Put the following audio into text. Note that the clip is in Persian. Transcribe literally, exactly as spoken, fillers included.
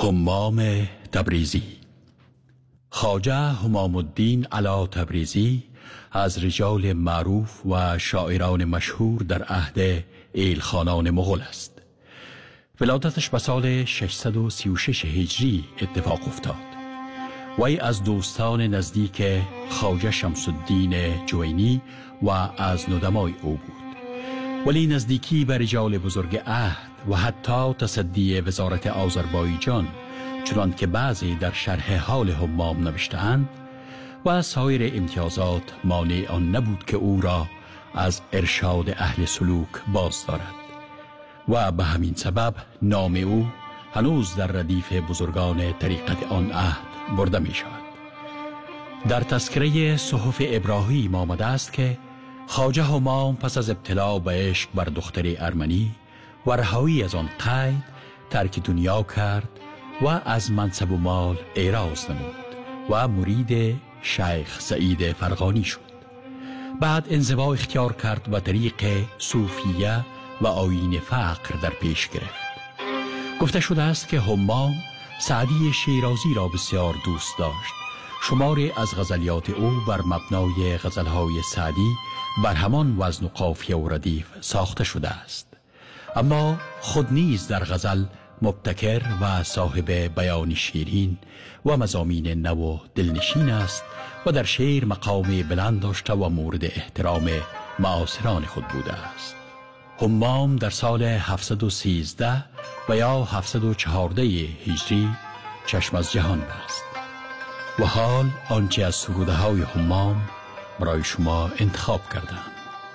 همام تبریزی. خواجه همام الدین علا تبریزی از رجال معروف و شاعران مشهور در عهد ایلخانان مغول است. ولادتش به سال ششصد و سی و شش هجری اتفاق افتاد. وی از دوستان نزدیک خواجه شمس الدین جوینی و از ندمای او بود، ولی نزدیکی به رجال بزرگ عهد و حتی تصدی وزارت آذربایجان، چنان که بعضی در شرح حال همام نوشته‌اند، و سایر امتیازات مانع آن نبود که او را از ارشاد اهل سلوک باز دارد و به همین سبب نام او هنوز در ردیف بزرگان طریقت آن عهد برده می شود. در تذکره صحف ابراهیم آمده است که خواجه همام پس از ابتلا به عشق بر دختر ارمنی و رهایی از آن قید ترک دنیا کرد و از منصب و مال اعراض نمود و مرید شیخ سعید فرغانی شد. بعد انزوا اختیار کرد و طریق صوفیه و آیین فقر در پیش گرفت. گفته شده است که همام سعدی شیرازی را بسیار دوست داشت. شماری از غزلیات او بر مبنای غزلهای سعدی بر همان وزن و قافیه و ردیف ساخته شده است، اما خود نیز در غزل مبتکر و صاحب بیان شیرین و مضامین نو و دلنشین است و در شعر مقام بلند داشته و مورد احترام معاصران خود بوده است. همام در سال هفتصد و سیزده و یا هفتصد و چهارده هجری چشم از جهان بست و حال آنچه از سروده های همام برای شما انتخاب کردم.